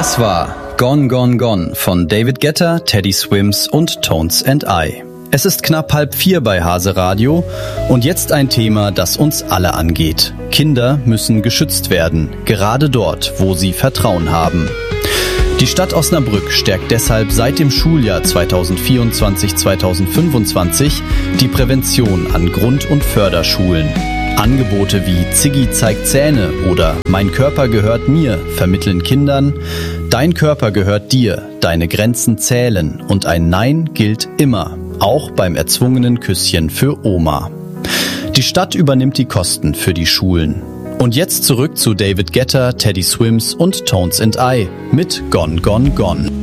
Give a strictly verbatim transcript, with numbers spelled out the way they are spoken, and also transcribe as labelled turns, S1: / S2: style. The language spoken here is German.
S1: Das war Gone, Gone, Gone von David Guetta, Teddy Swims und Tones and I. Es ist knapp halb vier bei Hase Radio und jetzt ein Thema, das uns alle angeht. Kinder müssen geschützt werden, gerade dort, wo sie Vertrauen haben. Die Stadt Osnabrück stärkt deshalb seit dem Schuljahr zweitausendvierundzwanzig zweitausendfünfundzwanzig die Prävention an Grund- und Förderschulen. Angebote wie Ziggy zeigt Zähne oder Mein Körper gehört mir vermitteln Kindern: Dein Körper gehört dir, deine Grenzen zählen und ein Nein gilt immer, auch beim erzwungenen Küsschen für Oma. Die Stadt übernimmt die Kosten für die Schulen. Und jetzt zurück zu David Guetta, Teddy Swims und Tones and I mit Gone, Gone, Gone.